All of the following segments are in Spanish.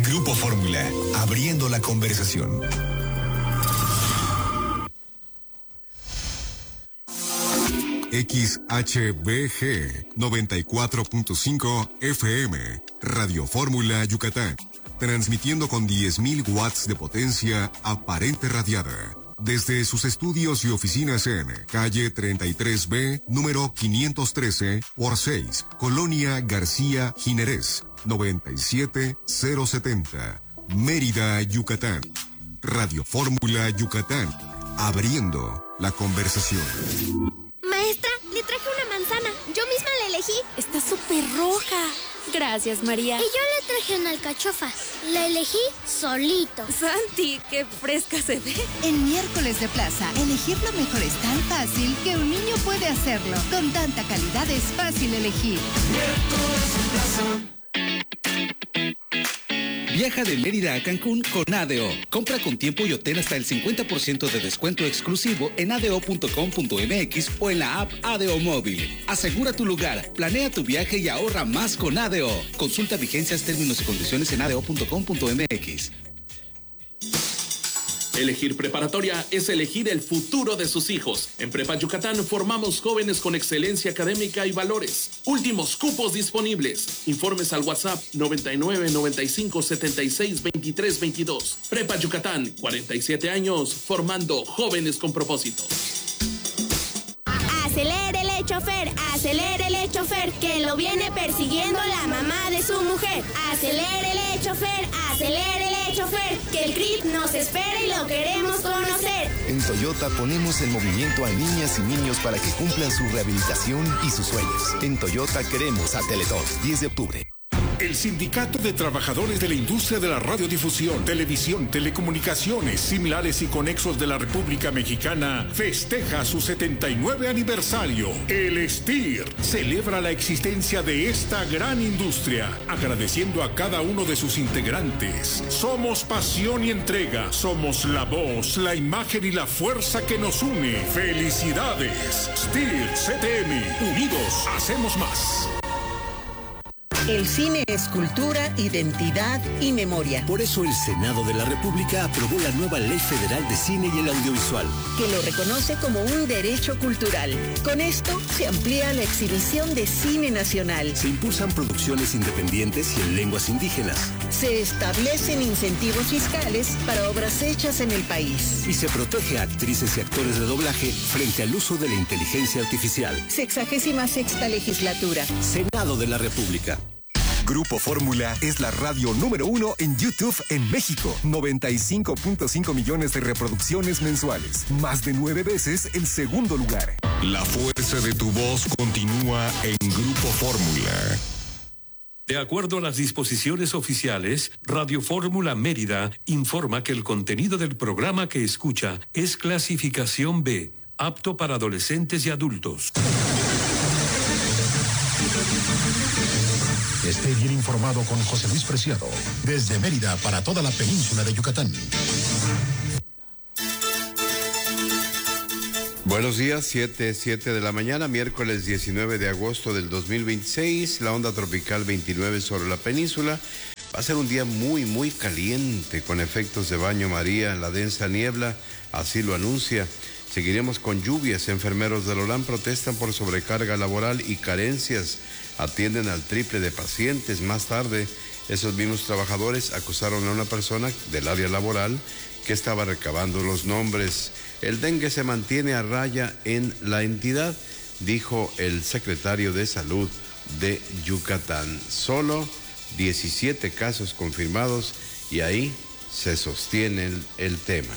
Grupo Fórmula, abriendo la conversación. XHBG 94.5 FM, Radio Fórmula Yucatán, transmitiendo con 10.000 watts de potencia aparente radiada. Desde sus estudios y oficinas en calle 33B, número 513 por 6, Colonia García Jiménez, 97070, Mérida, Yucatán. Radio Fórmula Yucatán, abriendo la conversación. Maestra, le traje una manzana. Yo misma la elegí. Está súper roja. Gracias, María. Y yo le traje una alcachofa. La elegí solito. Santi, qué fresca se ve. En Miércoles de Plaza, elegir lo mejor es tan fácil que un niño puede hacerlo. Con tanta calidad es fácil elegir. Miércoles de Plaza. Viaja de Mérida a Cancún con ADO. Compra con tiempo y obtén hasta el 50% de descuento exclusivo en ado.com.mx o en la app ADO Móvil. Asegura tu lugar, planea tu viaje y ahorra más con ADO. Consulta vigencias, términos y condiciones en ado.com.mx. Elegir preparatoria es elegir el futuro de sus hijos. En Prepa Yucatán formamos jóvenes con excelencia académica y valores. Últimos cupos disponibles. Informes al WhatsApp 99 95 76 23 22. Prepa Yucatán, 47 años formando jóvenes con propósito. Acelérele, chofer, que lo viene persiguiendo la mamá de su mujer. Acelérele, chofer, que el CRIT nos espera y lo queremos conocer. En Toyota ponemos en movimiento a niñas y niños para que cumplan su rehabilitación y sus sueños. En Toyota queremos a Teletón, 10 de octubre. El Sindicato de Trabajadores de la Industria de la Radiodifusión, Televisión, Telecomunicaciones, Similares y Conexos de la República Mexicana festeja su 79 aniversario. El STIR celebra la existencia de esta gran industria, agradeciendo a cada uno de sus integrantes. Somos pasión y entrega, somos la voz, la imagen y la fuerza que nos une. ¡Felicidades! STIR CTM, unidos hacemos más. El cine es cultura, identidad y memoria. Por eso el Senado de la República aprobó la nueva Ley Federal de Cine y el Audiovisual, que lo reconoce como un derecho cultural. Con esto se amplía la exhibición de cine nacional. Se impulsan producciones independientes y en lenguas indígenas. Se establecen incentivos fiscales para obras hechas en el país. Y se protege a actrices y actores de doblaje frente al uso de la inteligencia artificial. 66ª legislatura. Senado de la República. Grupo Fórmula es la radio número 1 en YouTube en México. 95.5 millones de reproducciones mensuales. Más de 9 veces el segundo lugar. La fuerza de tu voz continúa en Grupo Fórmula. De acuerdo a las disposiciones oficiales, Radio Fórmula Mérida informa que el contenido del programa que escucha es clasificación B, apto para adolescentes y adultos. Esté bien informado con José Luis Preciado, desde Mérida para toda la península de Yucatán. Buenos días, 7 de la mañana, miércoles 19 de agosto del 2026, la onda tropical 29 sobre la península. Va a ser un día muy caliente, con efectos de baño María, la densa niebla, así lo anuncia. Seguiremos con lluvias. Enfermeros del OLAM protestan por sobrecarga laboral y carencias. Atienden al triple de pacientes. Más tarde, esos mismos trabajadores acusaron a una persona del área laboral que estaba recabando los nombres. El dengue se mantiene a raya en la entidad, dijo el secretario de Salud de Yucatán. Solo 17 casos confirmados y ahí se sostiene el tema.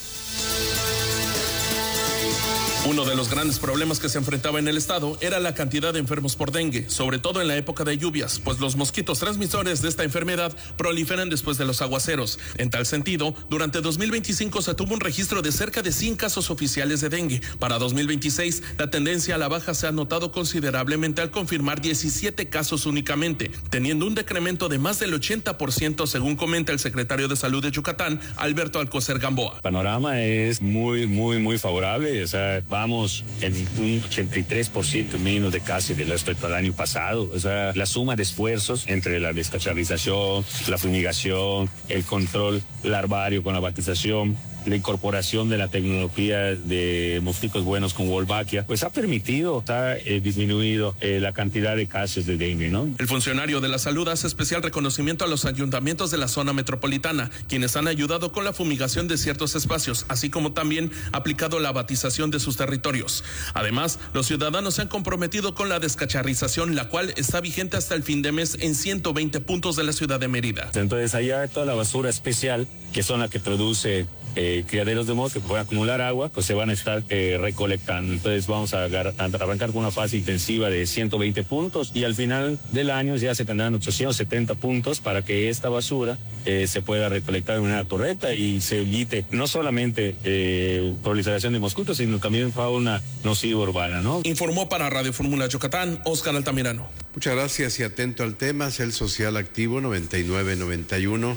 Uno de los grandes problemas que se enfrentaba en el estado era la cantidad de enfermos por dengue, sobre todo en la época de lluvias, pues los mosquitos transmisores de esta enfermedad proliferan después de los aguaceros. En tal sentido, durante 2025 se tuvo un registro de cerca de 100 casos oficiales de dengue. Para 2026, la tendencia a la baja se ha notado considerablemente al confirmar 17 casos únicamente, teniendo un decremento de más del 80%, según comenta el secretario de Salud de Yucatán, Alberto Alcocer Gamboa. El panorama es muy favorable, o sea, vamos en un 83% menos de casi respecto al año pasado. O sea, la suma de esfuerzos entre la descacharrización, la fumigación, el control larvario con la batización, la incorporación de la tecnología de mosquitos buenos con Wolbachia, pues ha permitido, ha disminuido la cantidad de casos de dengue, ¿no? El funcionario de la salud hace especial reconocimiento a los ayuntamientos de la zona metropolitana, quienes han ayudado con la fumigación de ciertos espacios, así como también aplicado la batización de sus territorios. Además, los ciudadanos se han comprometido con la descacharrización, la cual está vigente hasta el fin de mes en 120 puntos de la ciudad de Mérida. Entonces, allá toda la basura especial, que son la que produce criaderos de mosca que pueden acumular agua, pues se van a estar recolectando. Entonces vamos a arrancar con una fase intensiva de 120 puntos y al final del año ya se tendrán 870 puntos para que esta basura se pueda recolectar de manera correcta y se evite no solamente proliferación de mosquitos, sino también fauna nociva urbana, ¿no? Informó para Radio Fórmula Yucatán, Oscar Altamirano. Muchas gracias y atento al tema, Cel Social Activo 9991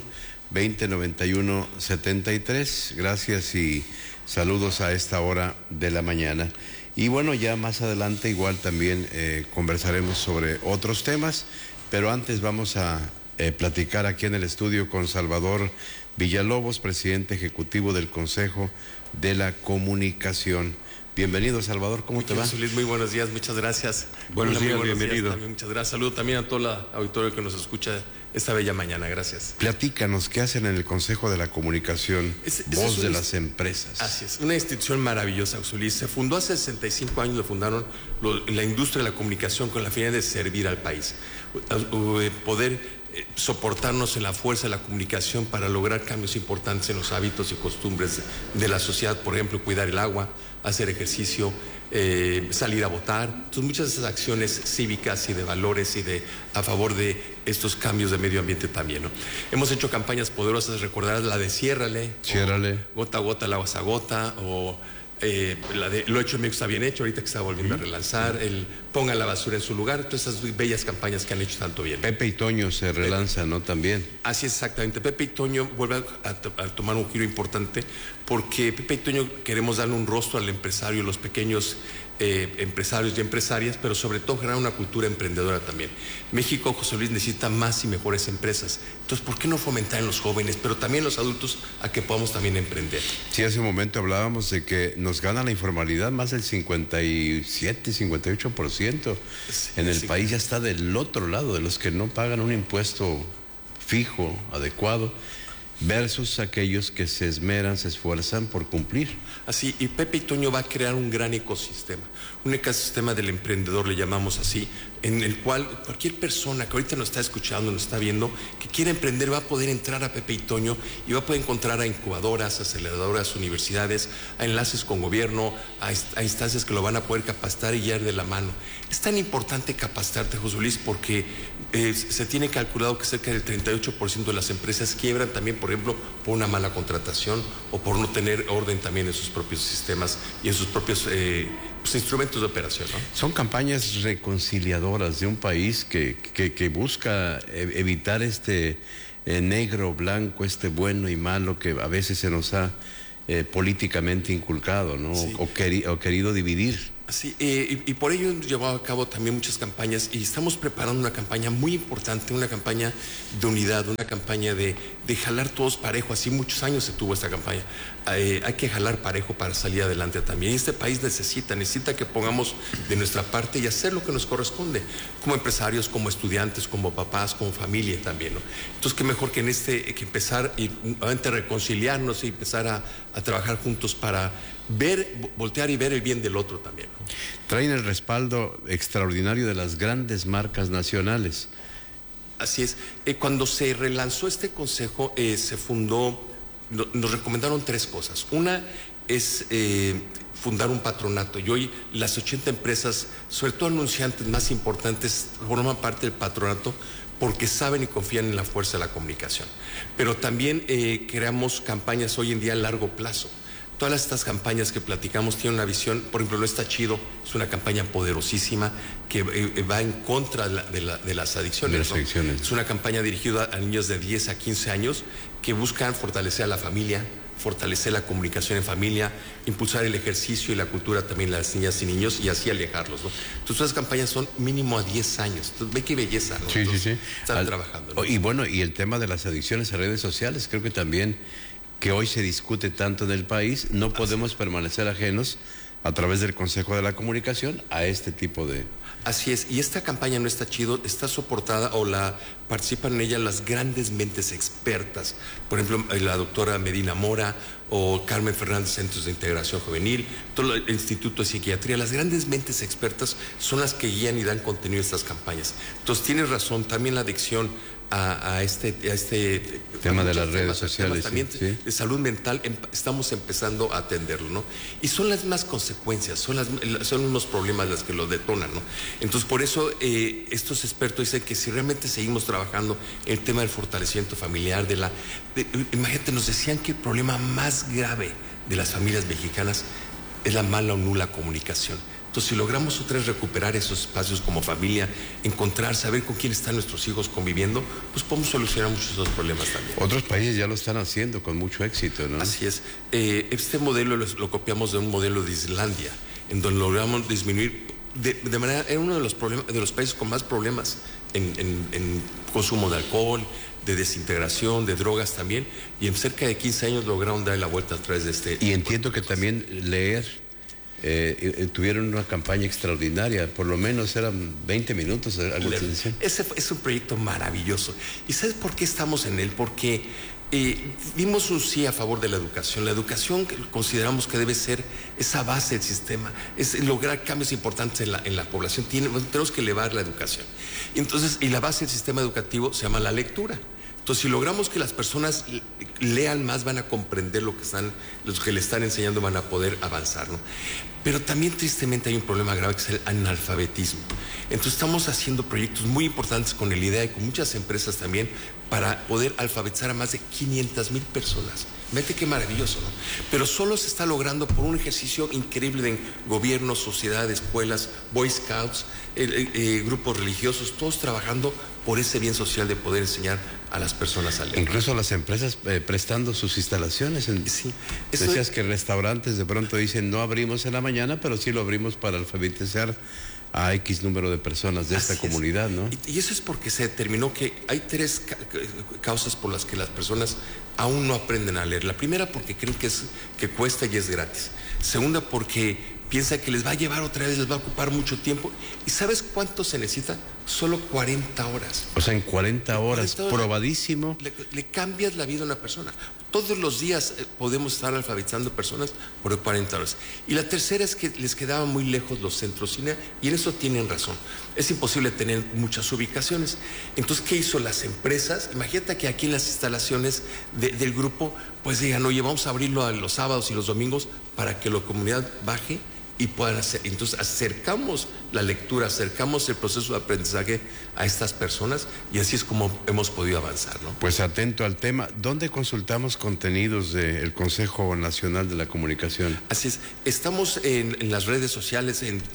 2091 73. Gracias y saludos a esta hora de la mañana. Y bueno, ya más adelante igual también conversaremos sobre otros temas, pero antes vamos a platicar aquí en el estudio con Salvador Villalobos, presidente ejecutivo del Consejo de la Comunicación. Bienvenido, Salvador, ¿cómo te va? Luis, muy buenos días, muchas gracias. Buenos días, bienvenido. También, muchas gracias, saludo también a todo el auditorio que nos escucha esta bella mañana, gracias. Platícanos, ¿qué hacen en el Consejo de la Comunicación, voz de las empresas? Así es, una institución maravillosa, José Luis. Se fundó hace 65 años, lo fundaron la industria de la comunicación con la finalidad de servir al país, poder soportarnos en la fuerza de la comunicación para lograr cambios importantes en los hábitos y costumbres de la sociedad, por ejemplo, cuidar el agua, hacer ejercicio, salir a votar. Entonces, muchas de esas acciones cívicas y de valores y a favor de estos cambios de medio ambiente también, ¿no? Hemos hecho campañas poderosas, recordarás la de Ciérrale, Gota a Gota, el agua se agota, o la de Lo hecho en México está bien hecho, ahorita que está volviendo a relanzar, el Ponga la basura en su lugar, todas esas bellas campañas que han hecho tanto bien. Pepe y Toño se relanzan, ¿no? También. Así es, exactamente. Pepe y Toño vuelven a tomar un giro importante porque Pepe y Toño queremos darle un rostro al empresario, los pequeños empresarios y empresarias, pero sobre todo generar una cultura emprendedora también. México, José Luis, necesita más y mejores empresas. Entonces, ¿por qué no fomentar en los jóvenes, pero también en los adultos, a que podamos también emprender? Sí, hace un momento hablábamos de que nos gana la informalidad más del 57, 58%. En el país ya está del otro lado, de los que no pagan un impuesto fijo, adecuado, versus aquellos que se esmeran, se esfuerzan por cumplir. Así, y Pepe y Toño va a crear un gran ecosistema, un ecosistema del emprendedor, le llamamos así, en el cual cualquier persona que ahorita nos está escuchando, nos está viendo, que quiera emprender, va a poder entrar a Pepe y Toño y va a poder encontrar a incubadoras, aceleradoras, universidades, a enlaces con gobierno, a instancias que lo van a poder capacitar y guiar de la mano. Es tan importante capacitarte, José Luis, porque se tiene calculado que cerca del 38% de las empresas quiebran también, por ejemplo, por una mala contratación o por no tener orden también en sus propios sistemas y en sus propios instrumentos de operación, ¿no? Son campañas reconciliadoras de un país que busca evitar este negro, blanco, este bueno y malo que a veces se nos ha políticamente inculcado, ¿no? Sí. O querido dividir. Sí, y por ello hemos llevado a cabo también muchas campañas y estamos preparando una campaña muy importante, una campaña de unidad, una campaña de jalar todos parejo. Así muchos años se tuvo esta campaña. Hay que jalar parejo para salir adelante también. Y este país necesita que pongamos de nuestra parte y hacer lo que nos corresponde, como empresarios, como estudiantes, como papás, como familia también, ¿no? Entonces, qué mejor que que empezar y nuevamente reconciliarnos y empezar a trabajar juntos para voltear y ver el bien del otro también. Traen el respaldo extraordinario de las grandes marcas nacionales. Así es. Cuando se relanzó este consejo, se fundó, nos recomendaron 3 cosas. Una es fundar un patronato y hoy las 80 empresas, sobre todo anunciantes más importantes, forman parte del patronato porque saben y confían en la fuerza de la comunicación. Pero también creamos campañas hoy en día a largo plazo. todas estas campañas que platicamos tienen una visión. Por ejemplo, No Está Chido es una campaña poderosísima que va en contra de las adicciones. Es una campaña dirigida a niños de 10 a 15 años que buscan fortalecer a la familia, fortalecer la comunicación en familia, impulsar el ejercicio y la cultura también de las niñas y niños y así alejarlos, ¿no? Entonces, esas campañas son mínimo a 10 años. Entonces, ve qué belleza, ¿no? Sí. Están trabajando, ¿no? Y bueno, y el tema de las adicciones a redes sociales, creo que también que hoy se discute tanto en el país, no podemos permanecer ajenos a través del Consejo de la Comunicación a este tipo de... Así es, y esta campaña No Está Chido está soportada participan en ella las grandes mentes expertas, por ejemplo, la doctora Medina Mora o Carmen Fernández, Centros de Integración Juvenil, todo el Instituto de Psiquiatría. Las grandes mentes expertas son las que guían y dan contenido a estas campañas. Entonces, tienes razón, también la adicción a este tema de las redes sociales, también de salud mental, estamos empezando a atenderlo, ¿no? Y son las mismas consecuencias, son unos problemas las que lo detonan, ¿no? Entonces, por eso estos expertos dicen que si realmente seguimos trabajando en el tema del fortalecimiento familiar, imagínate, nos decían que el problema más grave de las familias mexicanas es la mala o nula comunicación. Entonces, si logramos otra vez recuperar esos espacios como familia, encontrar, saber con quién están nuestros hijos conviviendo, pues podemos solucionar muchos de esos problemas también. Otros países ya lo están haciendo con mucho éxito, ¿no? Así es. Este modelo lo copiamos de un modelo de Islandia, en donde logramos disminuir de manera, era uno de los países con más problemas en consumo de alcohol, de desintegración, de drogas también, y en cerca de 15 años lograron dar la vuelta a través de este... Y entiendo que también leer... tuvieron una campaña extraordinaria, por lo menos eran 20 minutos. Ese es un proyecto maravilloso. ¿Y sabes por qué estamos en él? Porque dimos un sí a favor de la educación. La educación consideramos que debe ser esa base del sistema, es lograr cambios importantes en la población. Tenemos que elevar la educación. Y la base del sistema educativo se llama la lectura. Entonces, si logramos que las personas lean más, van a comprender lo que le están enseñando, van a poder avanzar, ¿no? Pero también, tristemente, hay un problema grave que es el analfabetismo. Entonces, estamos haciendo proyectos muy importantes con el IDEA y con muchas empresas también para poder alfabetizar a más de 500,000 personas. Vete qué maravilloso, ¿no? Pero solo se está logrando por un ejercicio increíble de gobiernos, sociedades, escuelas, Boy Scouts, grupos religiosos, todos trabajando por ese bien social de poder enseñar a las personas a leer. Incluso las empresas prestando sus instalaciones. Sí. Decías que restaurantes de pronto dicen no abrimos en la mañana, pero sí lo abrimos para alfabetizar a X número de personas de esta comunidad, ¿no? Y eso es porque se determinó que hay 3 causas por las que las personas aún no aprenden a leer. La primera, porque creen que cuesta y es gratis. Segunda, porque piensa que les va a llevar otra vez, les va a ocupar mucho tiempo. ¿Y sabes cuánto se necesita? Solo 40 horas. O sea, en 40 horas, probadísimo. Le cambias la vida a una persona. Todos los días podemos estar alfabetizando personas por 40 horas. Y la tercera es que les quedaban muy lejos los centros cine, y en eso tienen razón. Es imposible tener muchas ubicaciones. Entonces, ¿qué hizo las empresas? Imagínate que aquí en las instalaciones del grupo, pues digan, oye, vamos a abrirlo a los sábados y los domingos para que la comunidad baje y puedan hacer. Entonces, acercamos la lectura, acercamos el proceso de aprendizaje a estas personas, y así es como hemos podido avanzar, ¿no? Pues atento al tema. ¿Dónde consultamos contenidos del Consejo Nacional de la Comunicación? Así es. Estamos en las redes sociales, en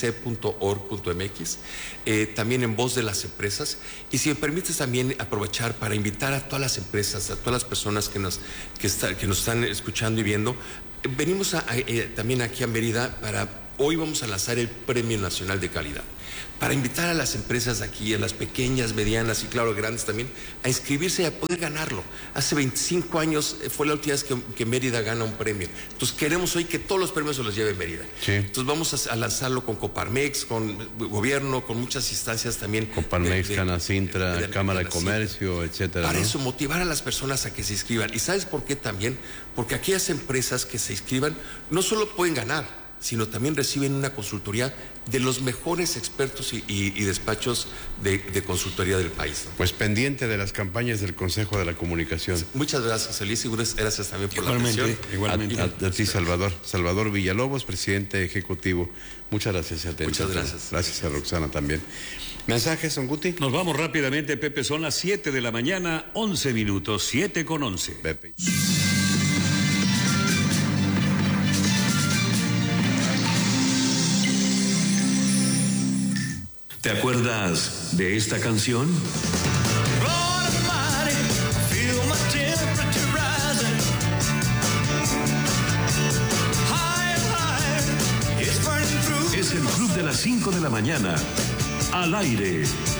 cc.org.mx, también en Voz de las Empresas. Y si me permites también aprovechar para invitar a todas las empresas, a todas las personas que nos están escuchando y viendo. Venimos también aquí a Mérida hoy vamos a lanzar el Premio Nacional de Calidad, para invitar a las empresas aquí, a las pequeñas, medianas y claro, grandes también, a inscribirse y a poder ganarlo. Hace 25 años fue la última vez que Mérida gana un premio. Entonces queremos hoy que todos los premios se los lleve Mérida. Sí. Entonces vamos a lanzarlo con Coparmex, con gobierno, con muchas instancias también. Coparmex, Canacintra, Cámara de Comercio, etcétera. Para eso, motivar a las personas a que se inscriban. ¿Y sabes por qué también? Porque aquellas empresas que se inscriban no solo pueden ganar, sino también reciben una consultoría de los mejores expertos y despachos de consultoría del país, ¿no? Pues pendiente de las campañas del Consejo de la Comunicación. Muchas gracias, Elías, y gracias también por la atención. Igualmente. A ti, Salvador Villalobos, presidente ejecutivo. Muchas gracias. Muchas gracias. Gracias a Roxana también. ¿Mensajes, Don Guti? Nos vamos rápidamente, Pepe, son las 7 de la mañana, 11 minutos, 7:11. Pepe. disfrutas de esta canción? Es el Club de las 5 de la mañana. Al aire.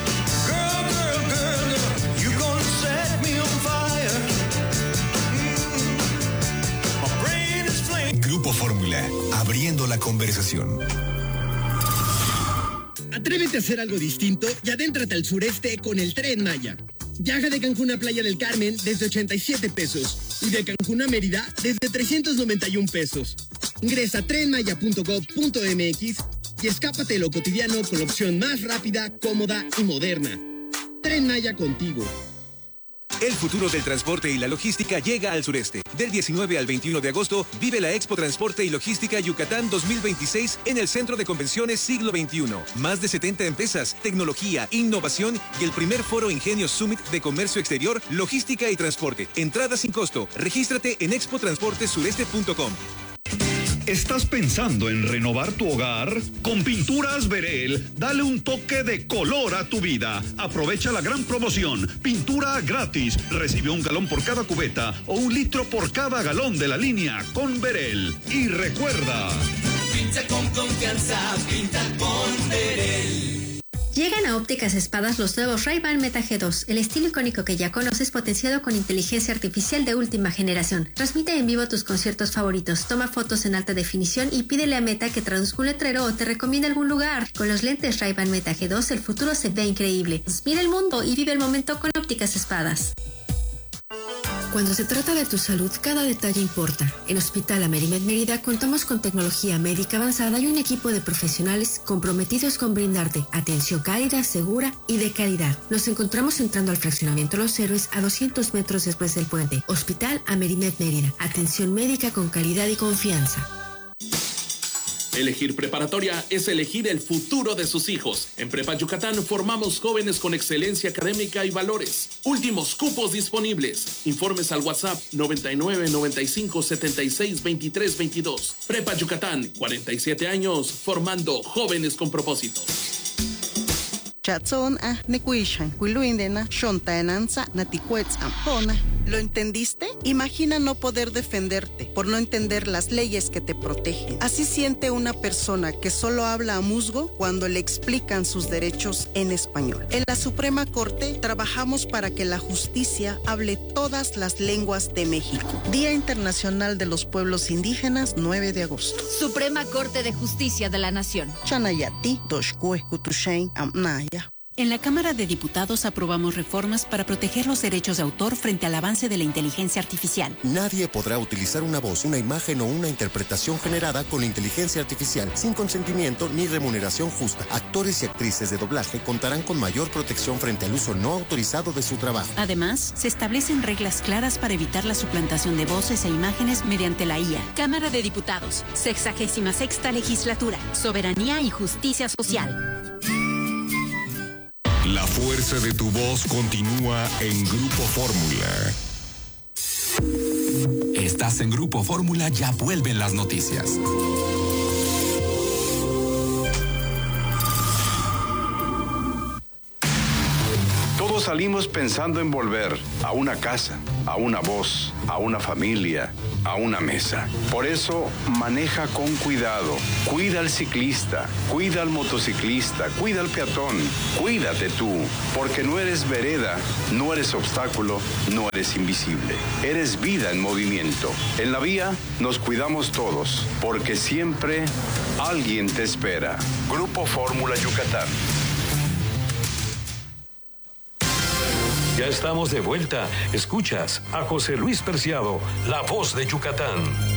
Grupo Fórmula, abriendo la conversación. Atrévete a hacer algo distinto y adéntrate al sureste con el Tren Maya. Viaja de Cancún a Playa del Carmen desde 87 pesos y de Cancún a Mérida desde 391 pesos. Ingresa a trenmaya.gov.mx y escápate de lo cotidiano con la opción más rápida, cómoda y moderna. Tren Maya contigo. El futuro del transporte y la logística llega al sureste. Del 19 al 21 de agosto, vive la Expo Transporte y Logística Yucatán 2026 en el Centro de Convenciones Siglo XXI. Más de 70 empresas, tecnología, innovación y el primer foro Ingenio Summit de Comercio Exterior, Logística y Transporte. Entrada sin costo. Regístrate en expotransportesureste.com. ¿Estás pensando en renovar tu hogar? Con Pinturas Verel, dale un toque de color a tu vida. Aprovecha la gran promoción. Pintura gratis. Recibe 1 galón por cada cubeta o 1 litro por cada galón de la línea con Verel. Y recuerda... Pinta con confianza, pinta con Verel. Llegan a Ópticas Espadas los nuevos Ray-Ban Meta G2, el estilo icónico que ya conoces potenciado con inteligencia artificial de última generación. Transmite en vivo tus conciertos favoritos, toma fotos en alta definición y pídele a Meta que traduzca un letrero o te recomiende algún lugar. Con los lentes Ray-Ban Meta G2 el futuro se ve increíble. Mira el mundo y vive el momento con Ópticas Espadas. Cuando se trata de tu salud, cada detalle importa. En Hospital Amerimed Mérida contamos con tecnología médica avanzada y un equipo de profesionales comprometidos con brindarte atención cálida, segura y de calidad. Nos encontramos entrando al fraccionamiento Los Héroes a 200 metros después del puente. Hospital Amerimed Mérida. Atención médica con calidad y confianza. Elegir preparatoria es elegir el futuro de sus hijos. En Prepa Yucatán formamos jóvenes con excelencia académica y valores. Últimos cupos disponibles. Informes al WhatsApp 99 95 76 23 22. Prepa Yucatán, 47 años formando jóvenes con propósito. ¿Lo entendiste? Imagina no poder defenderte por no entender las leyes que te protegen. Así siente una persona que solo habla a musgo cuando le explican sus derechos en español. En la Suprema Corte trabajamos para que la justicia hable todas las lenguas de México. Día Internacional de los Pueblos Indígenas, 9 de agosto. Suprema Corte de Justicia de la Nación. Chanayati, Doshkue, Kutushain, Amnaya. En la Cámara de Diputados aprobamos reformas para proteger los derechos de autor frente al avance de la inteligencia artificial. Nadie podrá utilizar una voz, una imagen o una interpretación generada con inteligencia artificial sin consentimiento ni remuneración justa. Actores y actrices de doblaje contarán con mayor protección frente al uso no autorizado de su trabajo. Además, se establecen reglas claras para evitar la suplantación de voces e imágenes mediante la IA. Cámara de Diputados, 66ª Legislatura, Soberanía y Justicia Social. La fuerza de tu voz continúa en Grupo Fórmula. Estás en Grupo Fórmula, ya vuelven las noticias. Todos salimos pensando en volver a una casa, a una voz, a una familia, a una mesa. Por eso, maneja con cuidado. Cuida al ciclista, cuida al motociclista, cuida al peatón. Cuídate tú, porque no eres vereda, no eres obstáculo, no eres invisible. Eres vida en movimiento. En la vía nos cuidamos todos, porque siempre alguien te espera. Grupo Fórmula Yucatán. Ya estamos de vuelta. Escuchas a José Luis Preciado, la voz de Yucatán.